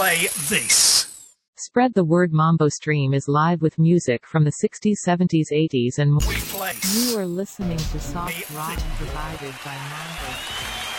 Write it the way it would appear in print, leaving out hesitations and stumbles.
play this. Spread the word. Mambo Stream is live with music from the 60s, 70s, 80s and more. We play. You are listening to soft rock provided by Mambo Stream.